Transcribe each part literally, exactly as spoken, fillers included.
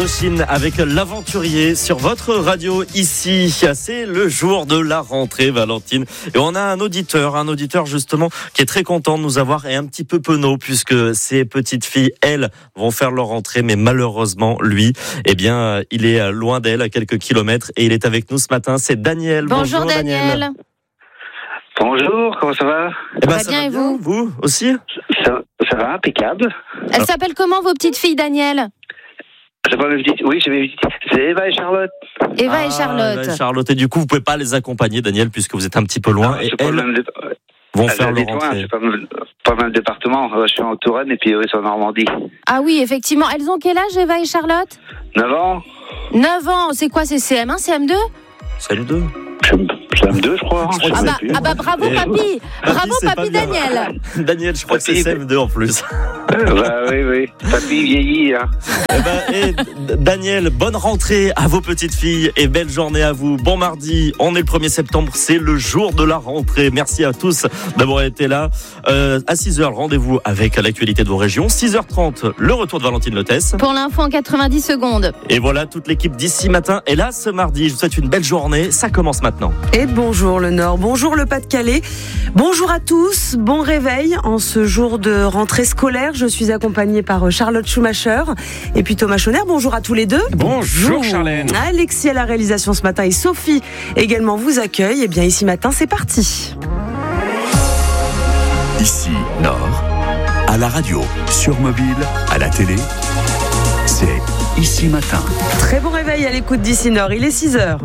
Indochine avec l'aventurier sur votre radio ici. C'est le jour de la rentrée, Valentine. Et on a un auditeur, un auditeur justement qui est très content de nous avoir et un petit peu penaud puisque ces petites filles, elles, vont faire leur rentrée. Mais malheureusement, lui, eh bien, il est loin d'elle à quelques kilomètres et il est avec nous ce matin. C'est Daniel. Bonjour, Bonjour Daniel. Daniel. Bonjour, comment ça va? Eh ben, ça, ça va bien, va et vous? Vous aussi? Ça, ça va, impeccable. Elles Alors. s'appellent comment vos petites filles, Daniel? J'ai pas mes petites... Oui, j'ai mes petites... C'est Eva et Charlotte. Eva ah, et Charlotte. Eva et Charlotte. Et du coup, vous pouvez pas les accompagner, Daniel, puisque vous êtes un petit peu loin. Non, et elles de... vont elles faire leur loin, rentrée. C'est pas mal, pas mal de départements. Je suis en Touraine et puis eux sont en Normandie. Ah oui, effectivement. Elles ont quel âge, Eva et Charlotte? neuf ans. neuf ans. C'est quoi, c'est C M un, C M deux? C M deux. C'est M deux, je crois. Je crois ah, bah, ah bah bravo, et... papy. Bravo, papy, papy Daniel. Daniel, je crois papy, que c'est C M deux en plus. Bah oui, oui. Papy vieillit. Hein. Eh ben, et Daniel, bonne rentrée à vos petites filles et belle journée à vous. Bon mardi, on est le premier septembre, c'est le jour de la rentrée. Merci à tous d'avoir été là. Euh, à six heures, rendez-vous avec l'actualité de vos régions. six heures trente, le retour de Valentine Lotès. Pour l'info en quatre-vingt-dix secondes. Et voilà, toute l'équipe d'ici matin est là ce mardi. Je vous souhaite une belle journée. Ça commence maintenant. Et bonjour le Nord, bonjour le Pas-de-Calais. Bonjour à tous, bon réveil en ce jour de rentrée scolaire. Je suis accompagnée par Charlotte Schumacher et puis Thomas Chonner. Bonjour à tous les deux. Bonjour Charlène. Alexis à la réalisation ce matin et Sophie également vous accueille. Et bien ici matin, c'est parti. Ici Nord, à la radio, sur mobile, à la télé, c'est Ici Matin. Très bon réveil à l'écoute d'Ici Nord, il est six heures.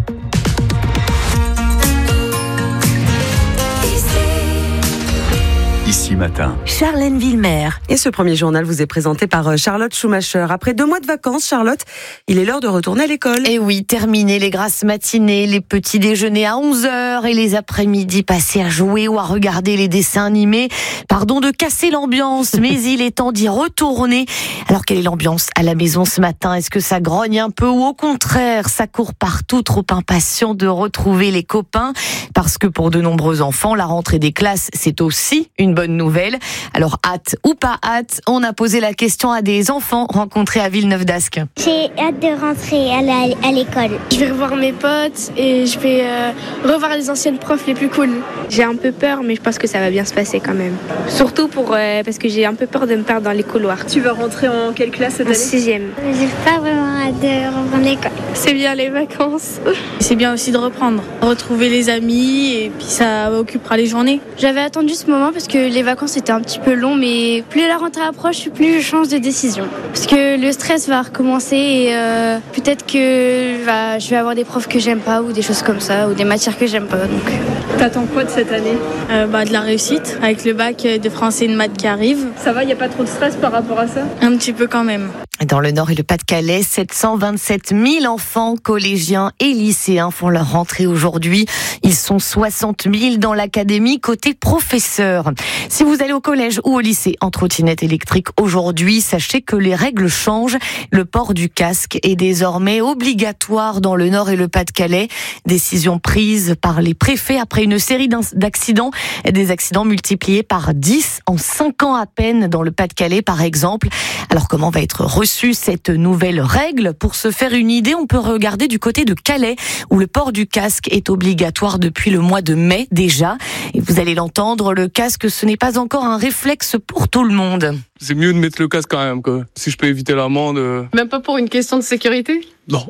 Ici Matin. Charlène Villemer. Et ce premier journal vous est présenté par Charlotte Schumacher. Après deux mois de vacances, Charlotte, il est l'heure de retourner à l'école. Et oui, terminer les grasses matinées, les petits déjeuners à onze heures et les après-midi passés à jouer ou à regarder les dessins animés. Pardon de casser l'ambiance, mais il est temps d'y retourner. Alors, quelle est l'ambiance à la maison ce matin? Est-ce que ça grogne un peu ou au contraire, ça court partout, trop impatient de retrouver les copains? Parce que pour de nombreux enfants, la rentrée des classes, c'est aussi une bonne nouvelle. Alors, hâte ou pas hâte, on a posé la question à des enfants rencontrés à Villeneuve-d'Ascq. J'ai hâte de rentrer à, la, à l'école. Je vais revoir mes potes et je vais euh, revoir les anciennes profs les plus cool. J'ai un peu peur, mais je pense que ça va bien se passer quand même. Surtout pour, euh, parce que j'ai un peu peur de me perdre dans les couloirs. Tu vas rentrer en quelle classe cette année? En sixième. J'ai pas vraiment hâte de reprendre l'école. C'est bien les vacances. C'est bien aussi de reprendre, retrouver les amis et puis ça occupera les journées. J'avais attendu ce moment parce que les vacances étaient un petit peu longs, mais plus la rentrée approche, plus je change de décision. Parce que le stress va recommencer et euh, peut-être que bah, je vais avoir des profs que j'aime pas ou des choses comme ça, ou des matières que j'aime pas. Donc. T'attends quoi de cette année? euh, bah, De la réussite, avec le bac de français et de maths qui arrive. Ça va, il n'y a pas trop de stress par rapport à ça? Un petit peu quand même. Dans le Nord et le Pas-de-Calais, sept cent vingt-sept mille enfants, collégiens et lycéens font leur rentrée aujourd'hui. Ils sont soixante mille dans l'académie côté professeurs. Si vous allez au collège ou au lycée en trottinette électrique aujourd'hui, sachez que les règles changent. Le port du casque est désormais obligatoire dans le Nord et le Pas-de-Calais. Décision prise par les préfets après une série d'accidents, des accidents multipliés par dix en cinq ans à peine dans le Pas-de-Calais par exemple. Alors comment va être reçue cette nouvelle règle? Pour se faire une idée, on peut regarder du côté de Calais où le port du casque est obligatoire depuis le mois de mai déjà. Et vous allez l'entendre, le casque ce n'est pas encore un réflexe pour tout le monde. C'est mieux de mettre le casque quand même, quoi. Si je peux éviter l'amende. Euh... Même pas pour une question de sécurité? Non.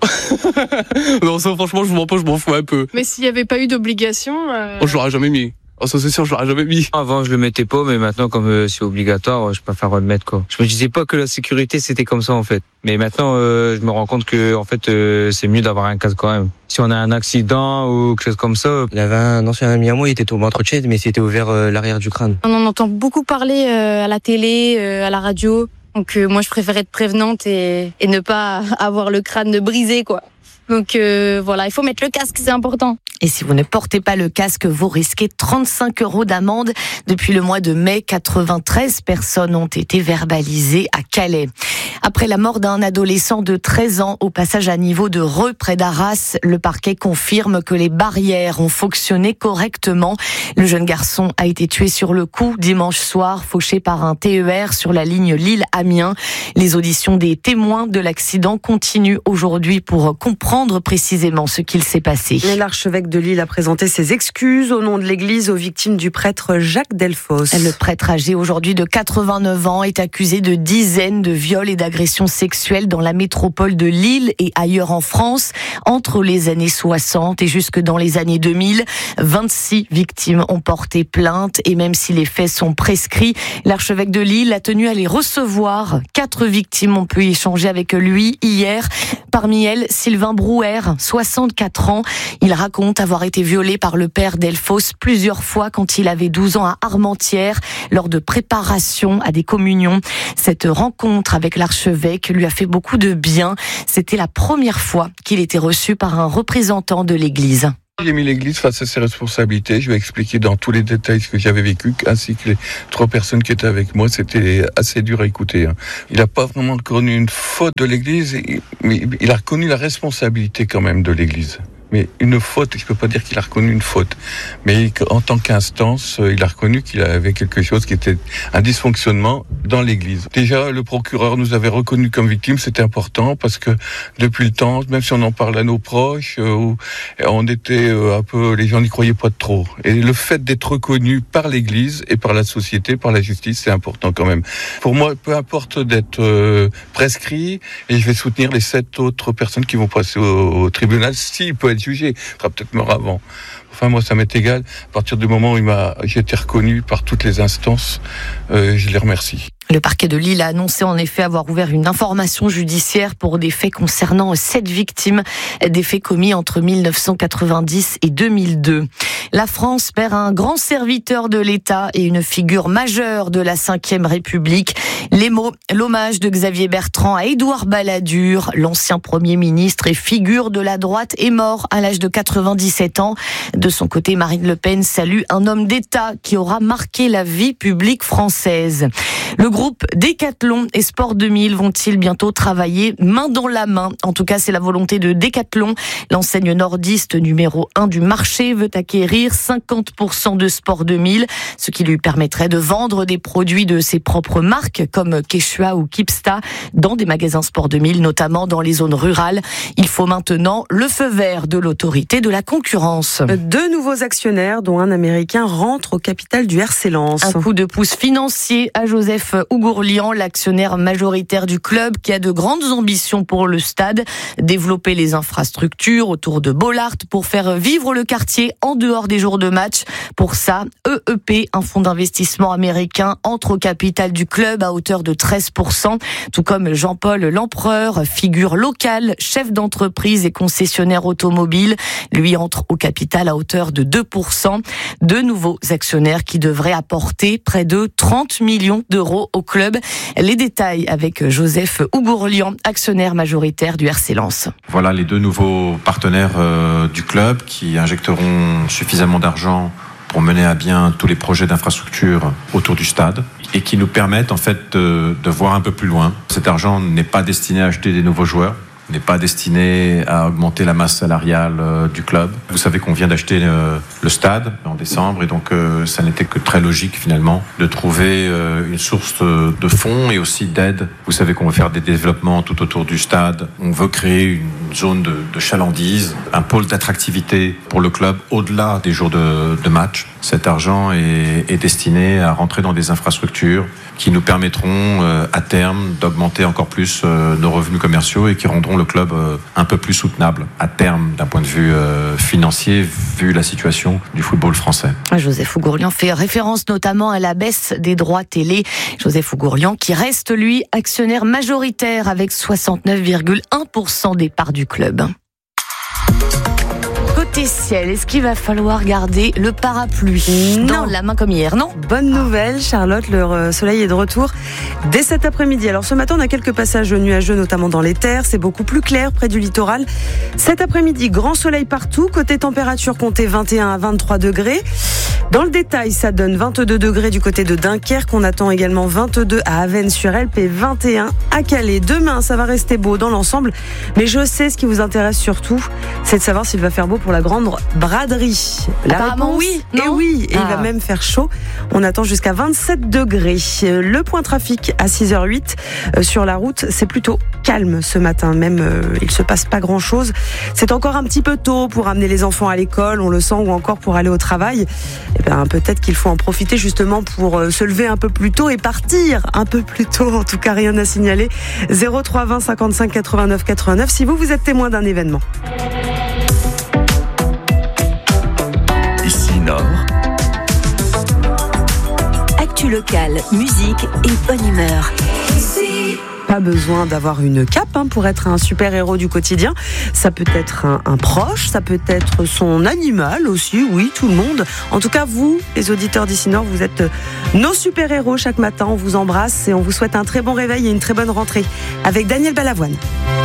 Non, ça franchement, je m'en pas, je m'en fous un peu. Mais s'il n'y avait pas eu d'obligation... Euh... Oh, je l'aurais jamais mis. Oh, ça c'est sûr, je l'aurais jamais mis. Avant, je le mettais pas, mais maintenant, comme euh, c'est obligatoire, je préfère le mettre, quoi. Je me disais pas que la sécurité, c'était comme ça, en fait. Mais maintenant, euh, je me rends compte que, en fait, euh, c'est mieux d'avoir un casque quand même. Si on a un accident ou quelque chose comme ça. Il avait un ancien ami à moi, il était tombé en trottinette, mais c'était ouvert euh, l'arrière du crâne. On en entend beaucoup parler euh, à la télé, euh, à la radio. Donc euh, moi, je préfère être prévenante et, et ne pas avoir le crâne brisé, quoi. Donc euh, voilà, il faut mettre le casque, c'est important. Et si vous ne portez pas le casque, vous risquez trente-cinq euros d'amende. Depuis le mois de mai, quatre-vingt-treize personnes ont été verbalisées à Calais. Après la mort d'un adolescent de treize ans au passage à niveau de Reux près d'Arras, le parquet confirme que les barrières ont fonctionné correctement. Le jeune garçon a été tué sur le coup dimanche soir, fauché par un T E R sur la ligne Lille-Amiens. Les auditions des témoins de l'accident continuent aujourd'hui pour comprendre précisément ce qu'il s'est passé. Et l'archevêque de Lille a présenté ses excuses au nom de l'Église aux victimes du prêtre Jacques Delfosse. Le prêtre âgé aujourd'hui de quatre-vingt-neuf ans est accusé de dizaines de viols et d'agressions sexuelles dans la métropole de Lille et ailleurs en France entre les années soixante et jusque dans les années deux mille. vingt-six victimes ont porté plainte et même si les faits sont prescrits, l'archevêque de Lille a tenu à les recevoir. Quatre victimes ont pu échanger avec lui hier. Parmi elles, Sylvain Brouwer, soixante-quatre ans. Il raconte avoir été violé par le père Delfosse plusieurs fois quand il avait douze ans à Armentières lors de préparation à des communions. Cette rencontre avec l'archevêque lui a fait beaucoup de bien. C'était la première fois qu'il était reçu par un représentant de l'Église. J'ai mis l'Église face à ses responsabilités. Je vais expliquer dans tous les détails ce que j'avais vécu, ainsi que les trois personnes qui étaient avec moi. C'était assez dur à écouter. Il n'a pas vraiment reconnu une faute de l'Église, mais il a reconnu la responsabilité quand même de l'Église. Mais une faute, je ne peux pas dire qu'il a reconnu une faute. Mais en tant qu'instance, il a reconnu qu'il avait quelque chose qui était un dysfonctionnement dans l'Église. Déjà, le procureur nous avait reconnu comme victime, c'était important parce que depuis le temps, même si on en parle à nos proches, euh, on était euh, un peu, les gens n'y croyaient pas trop. Et le fait d'être reconnu par l'Église et par la société, par la justice, c'est important quand même. Pour moi, peu importe d'être euh, prescrit, et je vais soutenir les sept autres personnes qui vont passer au, au tribunal, s'il peut être jugé, il sera peut-être mort avant. Enfin, moi, ça m'est égal. À partir du moment où il m'a, j'ai été reconnu par toutes les instances, euh, je les remercie. Le parquet de Lille a annoncé en effet avoir ouvert une information judiciaire pour des faits concernant sept victimes, des faits commis entre mille neuf cent quatre-vingt-dix et deux mille deux. La France perd un grand serviteur de l'État et une figure majeure de la cinquième République. Les mots, l'hommage de Xavier Bertrand à Édouard Balladur, l'ancien Premier ministre et figure de la droite, est mort à l'âge de quatre-vingt-dix-sept ans. De son côté, Marine Le Pen salue un homme d'État qui aura marqué la vie publique française. Le groupe Décathlon et Sport deux mille vont-ils bientôt travailler main dans la main? En tout cas, c'est la volonté de Décathlon. L'enseigne nordiste numéro un du marché veut acquérir cinquante pour cent de Sport deux mille, ce qui lui permettrait de vendre des produits de ses propres marques comme Quechua ou Kipsta dans des magasins Sport deux mille, notamment dans les zones rurales. Il faut maintenant le feu vert de l'autorité de la concurrence. Deux nouveaux actionnaires, dont un Américain, rentrent au capital du R C Lens. Un coup de pouce financier à Joseph Ougourlian, l'actionnaire majoritaire du club, qui a de grandes ambitions pour le stade, développer les infrastructures autour de Bollaert pour faire vivre le quartier en dehors des jours de match. Pour ça, E E P, un fonds d'investissement américain, entre au capital du club à hauteur de treize pour cent, tout comme Jean-Paul Lempereur, figure locale, chef d'entreprise et concessionnaire automobile, lui entre au capital à hauteur de deux pour cent. Deux nouveaux actionnaires qui devraient apporter près de trente millions d'euros au club. Les détails avec Joseph Ougourlian, actionnaire majoritaire du R C Lens. Voilà les deux nouveaux partenaires euh, du club qui injecteront suffisamment d'argent pour mener à bien tous les projets d'infrastructure autour du stade et qui nous permettent en fait de, de voir un peu plus loin. Cet argent n'est pas destiné à acheter des nouveaux joueurs, n'est pas destiné à augmenter la masse salariale euh, du club. Vous savez qu'on vient d'acheter euh, le stade en décembre et donc euh, ça n'était que très logique finalement de trouver euh, une source de, de fonds et aussi d'aide. Vous savez qu'on veut faire des développements tout autour du stade. On veut créer une zone de, de chalandise, un pôle d'attractivité pour le club au-delà des jours de, de match. Cet argent est, est destiné à rentrer dans des infrastructures qui nous permettront euh, à terme d'augmenter encore plus euh, nos revenus commerciaux et qui rendront le club euh, un peu plus soutenable à terme d'un point de vue euh, financier vu la situation du football français. Joseph Ougourlian fait référence notamment à la baisse des droits télé. Joseph Ougourlian qui reste lui actionnaire majoritaire avec soixante-neuf virgule un pour cent des parts du club. côté ciel, est-ce qu'il va falloir garder le parapluie Non. dans la main comme hier, non? Bonne nouvelle, Charlotte, le soleil est de retour dès cet après-midi. Alors ce matin, on a quelques passages nuageux, notamment dans les terres. C'est beaucoup plus clair près du littoral. Cet après-midi, grand soleil partout. Côté température, comptez vingt et un à vingt-trois degrés. Dans le détail, ça donne vingt-deux degrés du côté de Dunkerque. On attend également vingt-deux à Avesnes-sur-Helpe et vingt et un à Calais. Demain, ça va rester beau dans l'ensemble. Mais je sais ce qui vous intéresse surtout, c'est de savoir s'il va faire beau pour la grande braderie. La Apparemment, réponse, oui, et non oui, et Ah. il va même faire chaud. On attend jusqu'à vingt-sept degrés. Le point trafic à six heures huit euh, sur la route, c'est plutôt calme ce matin. Même, euh, il se passe pas grand-chose. C'est encore un petit peu tôt pour amener les enfants à l'école, on le sent, ou encore pour aller au travail. Eh ben, peut-être qu'il faut en profiter justement pour euh, se lever un peu plus tôt et partir un peu plus tôt. En tout cas, rien à signaler. zéro trois vingt cinquante-cinq quatre-vingt-neuf quatre-vingt-neuf si vous, vous êtes témoin d'un événement. Ici Nord. Actu locale, musique et bonne humeur. Pas besoin d'avoir une cape hein, pour être un super-héros du quotidien. Ça peut être un, un proche, ça peut être son animal aussi, oui, tout le monde. En tout cas, vous, les auditeurs d'Ici Nord, vous êtes nos super-héros chaque matin. On vous embrasse et on vous souhaite un très bon réveil et une très bonne rentrée avec Daniel Balavoine.